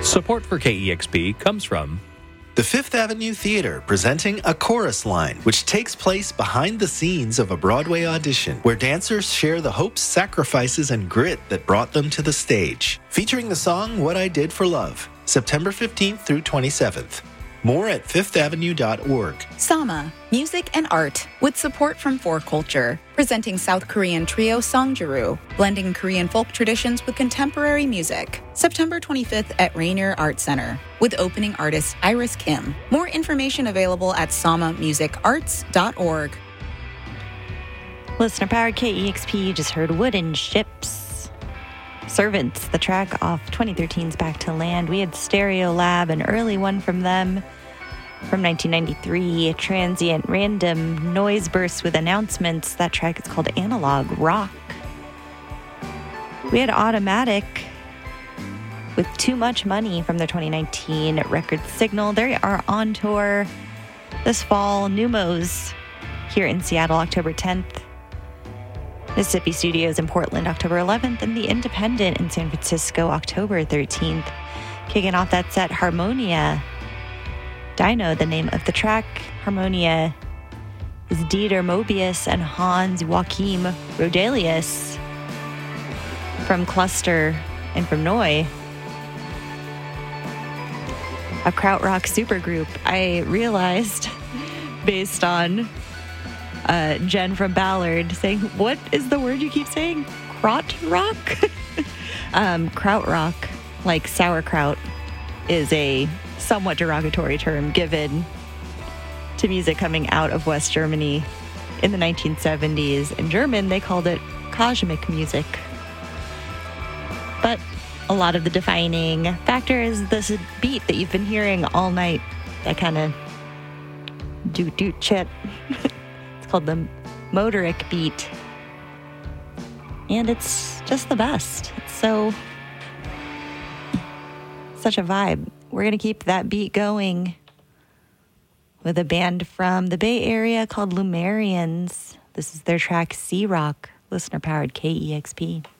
Support for KEXP comes from the Fifth Avenue Theater presenting A Chorus Line, which takes place behind the scenes of a Broadway audition, where dancers share the hopes, sacrifices, and grit that brought them to the stage. Featuring the song What I Did for Love, September 15th through 27th. More at fifthavenue.org. Sama, music and art, with support from 4Culture, presenting South Korean trio Songjiru, blending Korean folk traditions with contemporary music. September 25th at Rainier Art Center, with opening artist Iris Kim. More information available at samamusicarts.org. Listener powered KEXP, you just heard Wooden Ships. Servants, the track off 2013's Back to Land. We had Stereo Lab, an early one from them from 1993. Transient random noise bursts with announcements. That track is called Analog Rock. We had Automatic with Too Much Money from their 2019 record Signal. They are on tour this fall. Numos here in Seattle, October 10th. Mississippi Studios in Portland, October 11th, and The Independent in San Francisco, October 13th. Kicking off that set, Harmonia. Dino, the name of the track. Harmonia is Dieter Mobius and Hans Joachim Rodelius from Cluster and from Neu. A krautrock supergroup. I realized, based on Jen from Ballard saying, what is the word you keep saying? Krautrock? Krautrock, like sauerkraut, is a somewhat derogatory term given to music coming out of West Germany in the 1970s. In German, they called it cosmic music. But a lot of the defining factor is this beat that you've been hearing all night, that kind of doot-doot chit. Called the Motoric beat, and it's just the best. It's such a vibe. We're gonna keep that beat going with a band from the Bay Area called Lumerians. This is their track Sea Rock, listener powered KEXP.